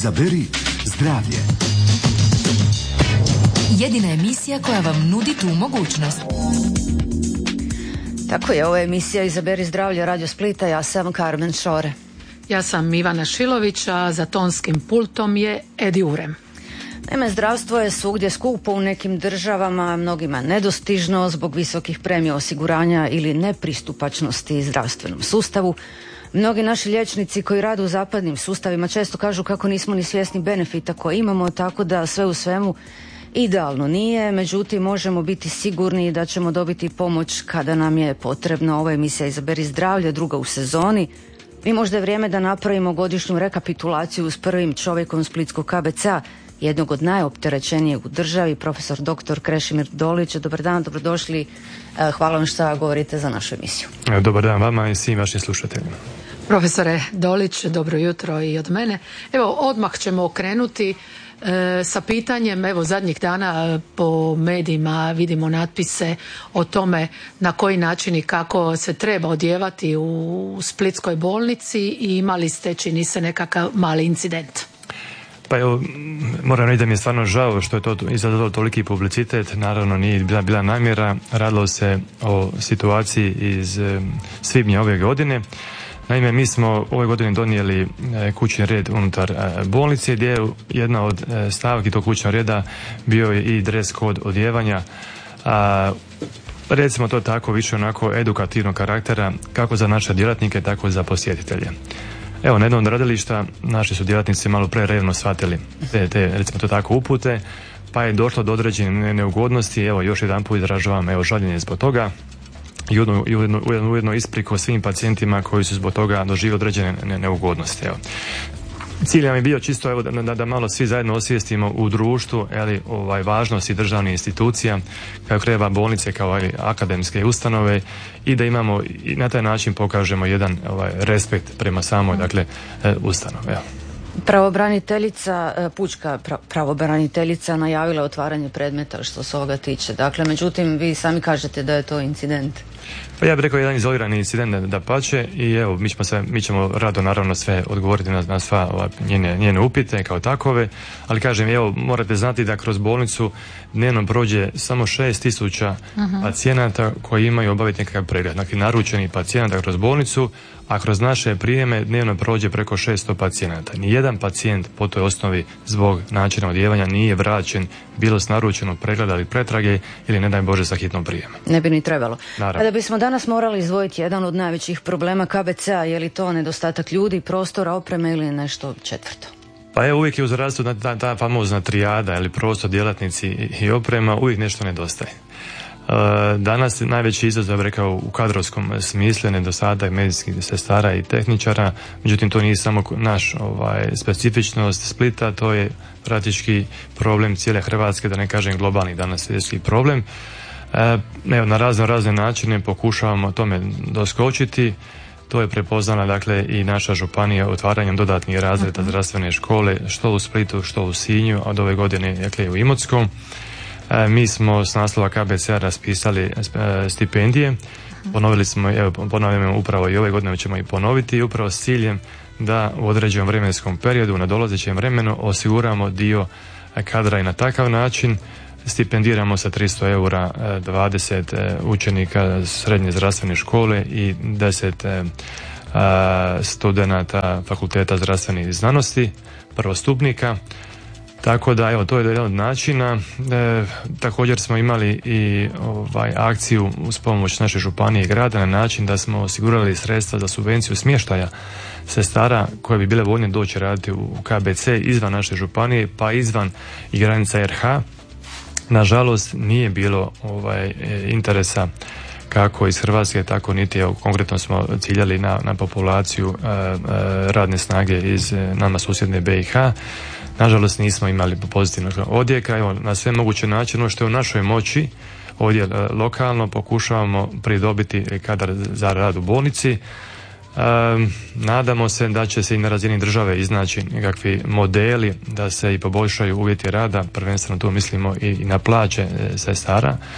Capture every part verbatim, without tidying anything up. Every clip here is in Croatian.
Izaberi zdravlje. Jedina emisija koja vam nudi tu mogućnost. Tako je, ovo je emisija Izaberi zdravlje Radio Splita, ja sam Carmen Šore. Ja sam Ivana Šilović, a za tonskim pultom je Edi Urem. Naime, zdravstvo je svugdje skupo u nekim državama, mnogima nedostižno zbog visokih premija osiguranja ili nepristupačnosti zdravstvenom sustavu. Mnogi naši liječnici koji rade u zapadnim sustavima često kažu kako nismo ni svjesni benefita koje imamo, tako da sve u svemu idealno nije, međutim možemo biti sigurni da ćemo dobiti pomoć kada nam je potrebno. Ova emisija Izaberi zdravlje, druga u sezoni. I možda je vrijeme da napravimo godišnju rekapitulaciju s prvim čovjekom splitskog K B C-a, jednog od najopterećenijeg u državi, profesor doktor Krešimir Dolić. Dobar dan, dobrodošli. Hvala vam što govorite za našu emisiju. Dobar dan vama i svim vašim slušateljima. Profesore Dolić, dobro jutro i od mene. Evo, odmah ćemo okrenuti e, sa pitanjem, evo zadnjih dana po medijima vidimo natpise o tome na koji način i kako se treba odjevati u splitskoj bolnici i imali ste, čini se, nekakav mali incident. Pa evo, moram reći da mi je stvarno žao što je to izazvalo toliki publicitet. Naravno nije bila, bila namjera, radilo se o situaciji iz e, svibnja ove godine. Naime, mi smo ove godine donijeli e, kućni red unutar e, bolnice, gdje je jedna od e, stavki tog kućnog reda bio je i dres kod odjevanja, a recimo to tako više onako edukativnog karaktera kako za naše djelatnike, tako i za posjetitelje. Evo, na jednom od radilišta naši su djelatnici malo prerevno shvatili te, te, recimo to tako, upute, pa je došlo do određene neugodnosti. Evo, još jedan put izražavam evo žaljenje zbog toga i ujedno, ujedno, ujedno ispriku svim pacijentima koji su zbog toga doživjeli određene ne, neugodnosti. Evo. Cilj nam je bio čisto evo, da, da, da malo svi zajedno osvijestimo u društvu eli, ovaj, važnosti državnih institucija, kao kreva bolnice, kao eli, akademske ustanove, i da imamo i na taj način pokažemo jedan ovaj, respekt prema samoj dakle, ustanovi. Evo. Pravobraniteljica, pučka pravobraniteljica najavila otvaranje predmeta što se ovoga tiče. Dakle, međutim, vi sami kažete da je to incident. Pa ja bih rekao jedan izolirani incident da pače i evo, mi ćemo, se, mi ćemo rado naravno sve odgovoriti na, na sva ova, njene, njene upite kao takove, ali kažem, evo, morate znati da kroz bolnicu dnevno prođe samo šest tisuća uh-huh. pacijenata koji imaju obaviti nekakav pregled. Dakle, naručeni pacijenata kroz bolnicu, a kroz naše prijeme dnevno prođe preko šesto pacijenata. Nijedan pacijent po toj osnovi zbog načina odjevanja nije vraćen bilo s naručenog pregleda ili pretrage ili ne daj Bože sa hitnom prijemom. Ne bi ni trebalo. Naravno. Kada bismo danas morali izdvojiti jedan od najvećih problema K B C-a, je li to nedostatak ljudi, prostora, opreme ili nešto četvrto? Pa evo, uvijek je u zdravstvu ta, ta famozna trijada ili prostor, djelatnici i oprema, uvijek nešto nedostaje. Danas najveći izazov, rekao, u kadrovskom smislu, nedostatak medicinskih sestara i tehničara, međutim to nije samo naš ovaj, specifičnost Splita, to je praktički problem cijele Hrvatske, da ne kažem globalni danas svjetski problem. Evo, na razno razne načine pokušavamo tome doskočiti. To je prepoznala dakle i naša županija otvaranjem dodatnih razreda zdravstvene škole, što u Splitu, što u Sinju, a od ove godine dakle u Imotskom. Mi smo s naslova K B C-a raspisali stipendije, ponovili smo, evo, ponavljamo upravo i ove godine ćemo i ponoviti, upravo s ciljem da u određenom vremenskom periodu, na dolazećem vremenu, osiguramo dio kadra i na takav način stipendiramo sa tristo eura dvadeset učenika srednje zdravstvene škole i deset studenata fakulteta zdravstvenih znanosti, prvostupnika. Tako da, evo, to je jedan od načina. E, također smo imali i ovaj, akciju uz pomoć naše županije i grada na način da smo osigurali sredstva za subvenciju smještaja sestara koje bi bile voljne doći raditi u K B C izvan naše županije pa izvan i granica R H. Nažalost, nije bilo ovaj, interesa kako iz Hrvatske, tako niti, evo, konkretno smo ciljali na, na populaciju e, e, radne snage iz e, nama susjedne B i H. Nažalost nismo imali pozitivnog odjeka. Evo, na sve moguće načine, ono što je u našoj moći ovdje lokalno pokušavamo pridobiti kadar za rad u bolnici. E, nadamo se da će se i na razini države iznaći nekakvi modeli da se i poboljšaju uvjeti rada, prvenstveno tu mislimo i, i na plaće sestara,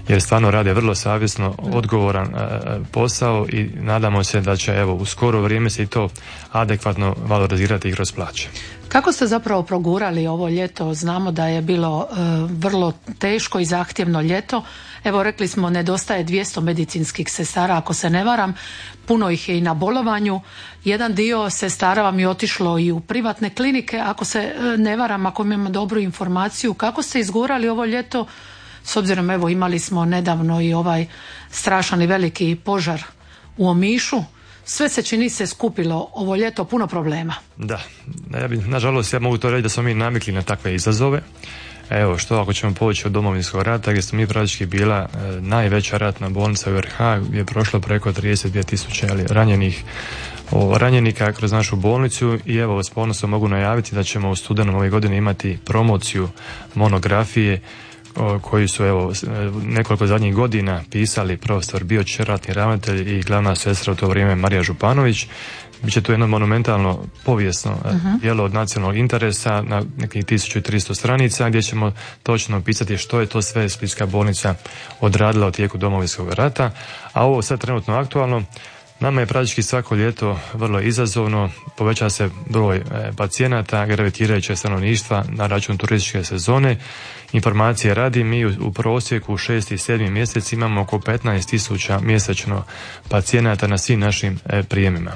jer stvarno rade vrlo savjesno, odgovoran posao i nadamo se da će evo u skoro vrijeme se i to adekvatno valorizirati i kroz plaće. Kako ste zapravo progurali ovo ljeto? Znamo da je bilo e, vrlo teško i zahtjevno ljeto. Evo, rekli smo, nedostaje dvjesto medicinskih sestara, ako se ne varam. Puno ih je i na bolovanju. Jedan dio sestara vam je otišlo i u privatne klinike. Ako se ne varam, ako imamo dobru informaciju, kako ste izgurali ovo ljeto? S obzirom, evo, imali smo nedavno i ovaj strašan i veliki požar u Omišu. Sve se čini se skupilo ovo ljeto, puno problema. Da, ja bi, nažalost ja mogu to reći da smo mi navikli na takve izazove. Evo što ako ćemo poći od Domovinskog rata gdje smo mi praktički bila e, najveća ratna bolnica u R H gdje je prošlo preko trideset dvije tisuće ranjenih o, ranjenika kroz našu bolnicu i evo s ponosom mogu najaviti da ćemo u studenom ove godine imati promociju monografije koji su evo nekoliko zadnjih godina pisali profesor Bioć, ratni ravnatelj i glavna sestra u to vrijeme Marija Županović. Biće to jedno monumentalno povijesno uh-huh. djelo od nacionalnog interesa na nekih tisuću tristo stranica gdje ćemo točno opisati što je to sve Splitska bolnica odradila u tijeku Domovinskog rata, a ovo sad trenutno aktualno. Nama je praktički svako ljeto vrlo izazovno, poveća se broj e, pacijenata, gravitirajuće stanovništva na račun turističke sezone. Informacije radi, mi u, u prosjeku u šesti i sedmi mjesec imamo oko petnaest tisuća mjesečno pacijenata na svim našim e, prijemima.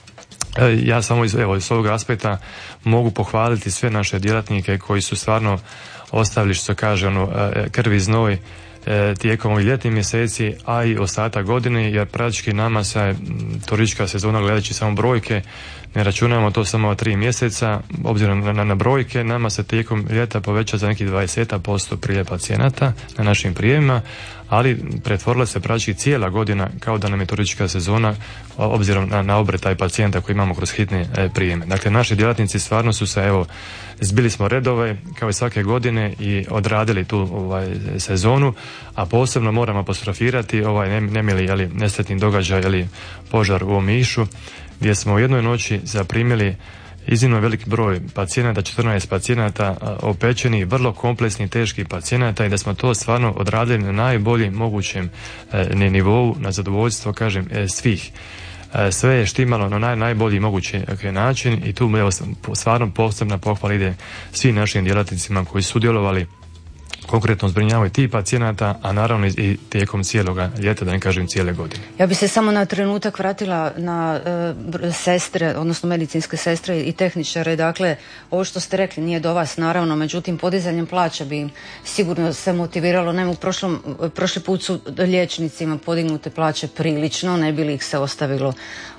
E, ja samo iz, evo, iz ovog aspekta mogu pohvaliti sve naše djelatnike koji su stvarno ostavili, što se kaže, ono, e, krvi znoj tijekom ovih ljetnih mjeseci, a i ostatak godine, jer praktički nama se turistička sezona, gledajući samo brojke, ne računamo to samo tri mjeseca, obzirom na, na brojke, nama se tijekom ljeta poveća za nekih dvadeset posto priljev pacijenata na našim prijemima, ali pretvorila se praktički cijela godina kao da nam je turistička sezona, obzirom na, na obrtaj pacijenta koji imamo kroz hitne e, prijeme. Dakle, naši djelatnici stvarno su se, evo, zbili smo redove kao i svake godine i odradili tu ovaj, sezonu, a posebno moramo apostrofirati ovaj nemili, jeli, nesretni događaj, jeli, požar u Omišu, gdje smo u jednoj noći zaprimili iznimno veliki broj pacijenata, četrnaest pacijenata opečenih, vrlo kompleksnih, teških pacijenata i da smo to stvarno odradili na najboljem mogućem e, nivou, na zadovoljstvo, kažem, e, svih. E, sve je štimalo na naj, najbolji mogući okay, način i tu evo, stvarno posebna pohvala ide svim našim djelatnicima koji su sudjelovali konkretno zbrinjavaju ti pacijenata, a naravno i tijekom cijeloga ljeta, da ne kažem cijele godine. Ja bi se samo na trenutak vratila na e, sestre, odnosno medicinske sestre i tehničare. Dakle, ovo što ste rekli nije do vas, naravno, međutim podizanjem plaća bi im sigurno se motiviralo. Naime, u prošlom, prošli put su liječnicima podignute plaće prilično, ne bi li ih se ostavilo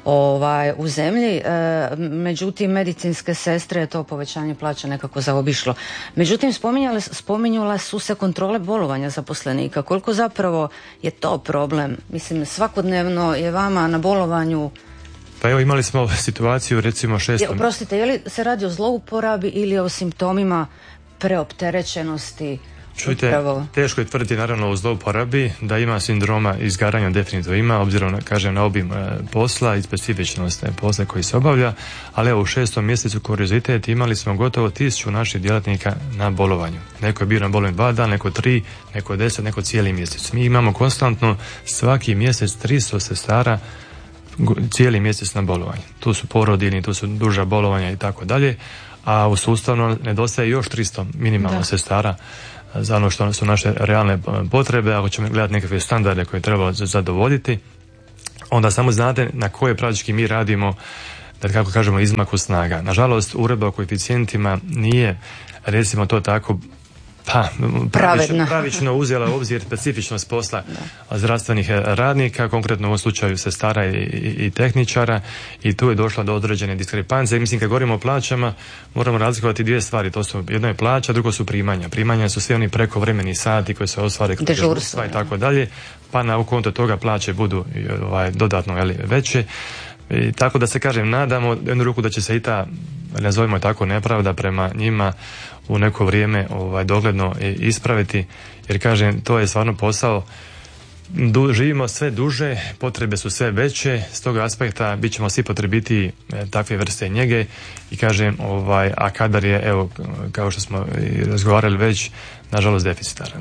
ovaj, u zemlji. E, međutim, medicinske sestre je to povećanje plaća nekako zaobišlo. Međutim, spominjale, spominjala su se kontrole bolovanja zaposlenika. Koliko zapravo je to problem? Mislim, svakodnevno je vama na bolovanju. Pa evo, imali smo situaciju recimo šestom... Je, oprostite, je li se radi o zlouporabi ili o simptomima preopterećenosti? Čujte, upravo... teško je tvrditi naravno o zlouporabi, da ima sindroma izgaranja, definitivno ima, obzirom na, kažem, na obim e, posla i specifičnost e, posla koji se obavlja, ali evo u šestom mjesecu kuriozitet imali smo gotovo tisuću naših djelatnika na bolovanju. Neko je bio na bolovanju dva dana, neko tri, neko deset, neko cijeli mjesec. Mi imamo konstantno svaki mjesec tristo sestara cijeli mjesec na bolovanju. Tu su porodilni, tu su duža bolovanja i tako dalje, a u sustavno nedostaje još tristo minimalno da. sestara za ono što su naše realne potrebe. Ako ćemo gledati nekakve standarde koje treba zadovoljiti, onda samo znate na koje praktički mi radimo, da kako kažemo, izmaku snaga. Nažalost, uredba o koeficijentima nije, recimo to tako, pa, pravično, pravično uzela u obzir specifičnost posla da. zdravstvenih radnika, konkretno u ovom slučaju sestara i, i, i tehničara, i tu je došla do određene diskrepancije. Mislim, kad govorimo o plaćama, moramo razlikovati dvije stvari. To su, jedno je plaća, drugo su primanja. Primanja su svi oni prekovremeni sati koji se ostvare kroz dežurstva i tako dalje, pa na konto toga plaće budu ovaj, dodatno jeli, veće. I tako da se, kažem, nadamo jednu ruku da će se i ta, nazovimo tako, nepravda prema njima u neko vrijeme ovaj, dogledno ispraviti, jer, kažem, to je stvarno posao Du, živimo sve duže, potrebe su sve veće, s toga aspekta bit ćemo svi potrebiti takve vrste njege i kažem, ovaj, a kadar je, evo, kao što smo razgovarali već, nažalost deficitaran.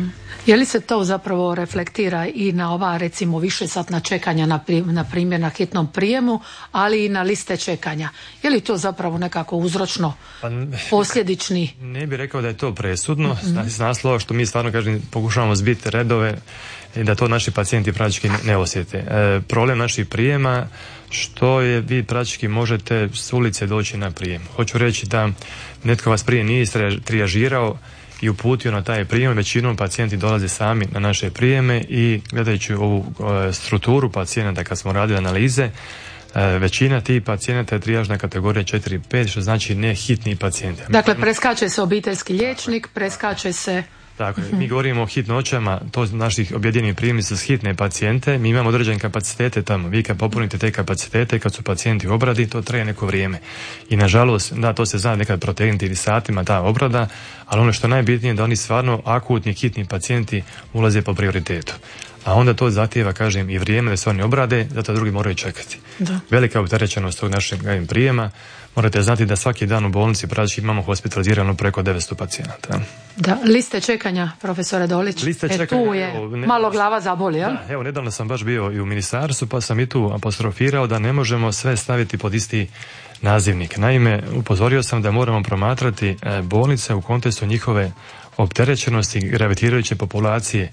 Je li se to zapravo reflektira i na ova, recimo, višesatna čekanja na, na primjer na hitnom prijemu, ali i na liste čekanja? Je li to zapravo nekako uzročno pa, posljedični? Ne bih rekao da je to presudno, mm-hmm. s naslova što mi stvarno, kažem, pokušavamo zbiti redove i da to naši pacijenti praktički ne osjete. E, problem naših prijema što je vi praktički možete s ulice doći na prijem. Hoću reći da netko vas prije nije trijažirao i uputio na taj prijem, većinom pacijenti dolaze sami na naše prijeme i gledajući ovu e, strukturu pacijenata kad smo radili analize, e, većina tih pacijenata je trijažna kategorija četiri pet, što znači ne hitni pacijenti. Dakle, preskače se obiteljski liječnik, preskače se... Tako je, mi govorimo o hitnoćama, to naših objedinjenih prijemnica s hitne pacijente, mi imamo određene kapacitete tamo, vi kad popunite te kapacitete, kad su pacijenti u obradi, to traje neko vrijeme. I nažalost, da, to se zna nekad protegnuti ili satima ta obrada, ali ono što je najbitnije je da oni stvarno akutni, hitni pacijenti ulaze po prioritetu. A onda to zahtijeva, kažem, i vrijeme da se oni obrade, zato drugi moraju čekati. Da. Velika opterećenost tog našeg prijema. Morate znati da svaki dan u bolnici praktički imamo hospitalizirano preko devetsto pacijenata. Da, liste čekanja, profesore Dolić. Liste e, čekanja, tu je evo, ne, malo glava zaboli, jel? Da, evo, nedavno sam baš bio i u ministarstvu, pa sam i tu apostrofirao da ne možemo sve staviti pod isti nazivnik. Naime, upozorio sam da moramo promatrati bolnice u kontekstu njihove opterećenosti gravitirajuće populacije,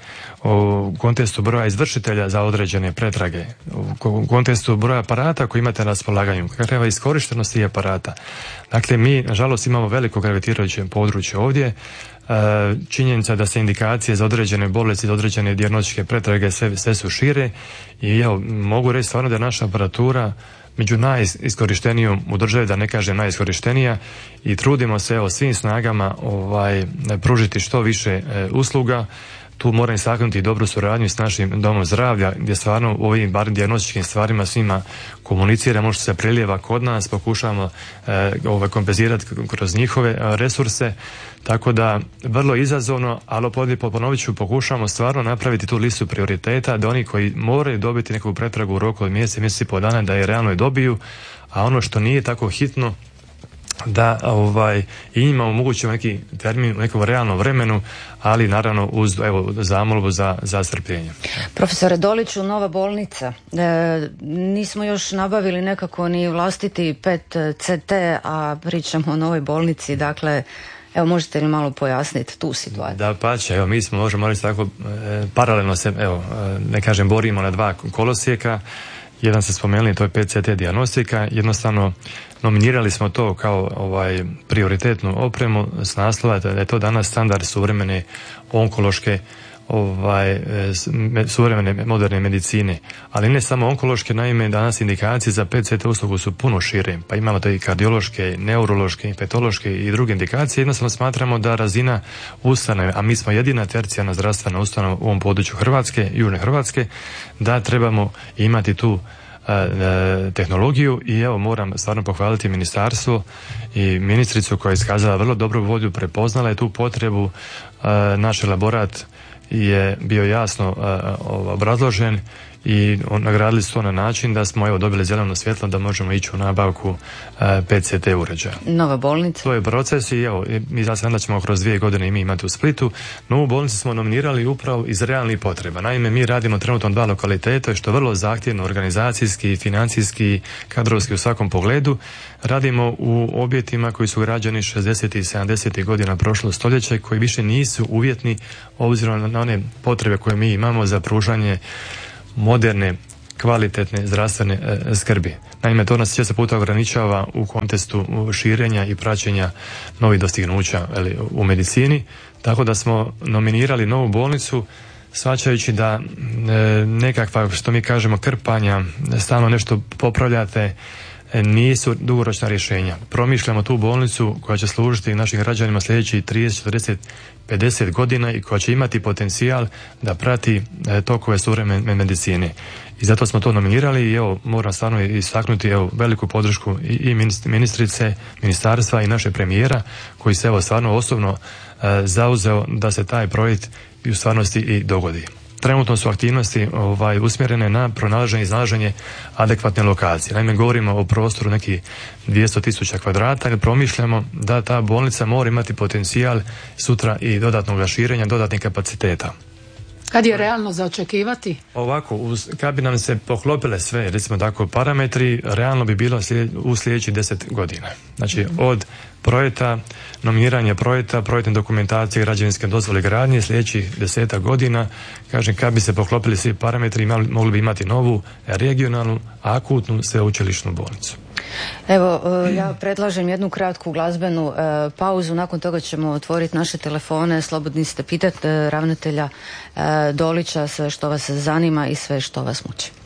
u kontekstu broja izvršitelja za određene pretrage, u kontekstu broja aparata koji imate na raspolaganju, kakva je iskorištenosti aparata. Dakle, mi, nažalost, imamo veliko gravitirajuće područje ovdje. Činjenica da se indikacije za određene bolesti, za određene dijagnostičke pretrage sve, sve su šire i evo, mogu reći stvarno da je naša aparatura među najiskorištenijom u državi, da ne kažem najiskorištenija, i trudimo se evo svim snagama ovaj, pružiti što više e, usluga. Tu moram istaknuti dobru suradnju s našim domom zdravlja, gdje stvarno u ovim bar dijagnostičkim stvarima s njima komuniciramo, što se prelijeva kod nas, pokušamo e, ovaj, kompenzirati kroz njihove a, resurse, tako da vrlo izazovno, ali ponovit ću, pokušamo stvarno napraviti tu listu prioriteta, da oni koji moraju dobiti neku pretragu u roku od mjesec, mjesec i pol dana, da je realno i dobiju, a ono što nije tako hitno, da ovaj, i njima omogućimo neki termin u nekom realnom vremenu, ali naravno uz evo, zamolbu za, za strpljenje. Profesore Doliću, nova bolnica. E, nismo još nabavili nekako ni vlastiti pet C T, a pričamo o novoj bolnici, dakle, evo možete li malo pojasniti tu situaciju? Da, pa će, evo mi smo možemo reći tako, e, paralelno se, evo, ne kažem, borimo na dva kolosijeka. Jedan se spomenuli, to je P C T dijagnostika. Jednostavno nominirali smo to kao ovaj prioritetnu opremu s naslova da je to danas standard suvremene onkološke ovaj suvremene moderne medicine, ali ne samo onkološke. Naime, danas indikacije za P C T uslugu su puno šire, pa imamo to i kardiološke, neurološke, infektološke i druge indikacije. Jednostavno smatramo da razina ustanove, a mi smo jedina tercijarna zdravstvena ustanova u ovom području Hrvatske, južne Hrvatske, da trebamo imati tu tehnologiju. I evo, moram stvarno pohvaliti ministarstvo i ministricu koja je iskazala vrlo dobru volju, prepoznala je tu potrebu. Naš elaborat je bio jasno obrazložen i nagradili su to na način da smo evo dobili zeleno svjetlo da možemo ići u nabavku P C T uređaja. Nova bolnica. To je proces i evo, mi sada ćemo kroz dvije godine i mi imati u Splitu. Novu bolnicu smo nominirali upravo iz realnih potreba. Naime, mi radimo trenutno dva lokaliteta, što je vrlo zahtjevno organizacijski, financijski, kadrovski u svakom pogledu. Radimo u objektima koji su građeni šezdesetih i sedamdesetih godina prošlog stoljeća, koji više nisu uvjetni obzirom na one potrebe koje mi imamo za pružanje moderne, kvalitetne zdravstvene e, skrbi. Naime, to nas često puta ograničava u kontekstu širenja i praćenja novih dostignuća eli, u medicini, tako da smo nominirali novu bolnicu shvaćajući da e, nekakva, što mi kažemo, krpanja, stalno nešto popravljate, e, nisu dugoročna rješenja. Promišljamo tu bolnicu koja će služiti našim građanima sljedećih trideset, četrdeset, pedeset godina i koja će imati potencijal da prati e, tokove suvremene medicine. I zato smo to nominirali i evo, moram stvarno istaknuti evo, veliku podršku i, i ministrice, ministarstva i naše premijera, koji se evo stvarno osobno e, zauzeo da se taj projekt i u stvarnosti i dogodi. trenutno su aktivnosti ovaj, usmjerene na pronalaženje i iznalaženje adekvatne lokacije. Naime, govorimo o prostoru nekih dvjesto tisuća kvadrata i promišljamo da ta bolnica mora imati potencijal sutra i dodatnog širenja, dodatnih kapaciteta. Kad je realno za očekivati? Ovako, uz, kad bi nam se poklopile sve, recimo tako, parametri, realno bi bilo slijed, u sljedećih deset godina. Znači, mm-hmm. od projekta, nominiranja projekta, projektne dokumentacije, građevinske dozvole gradnje, sljedećih desetak godina, kažem, kad bi se poklopili svi parametri, imali, mogli bi imati novu regionalnu, akutnu, sveučilišnu bolnicu. Evo, ja predlažem jednu kratku glazbenu e, pauzu, nakon toga ćemo otvoriti naše telefone, slobodni ste pitati e, ravnatelja e, Dolića sve što vas zanima i sve što vas muči.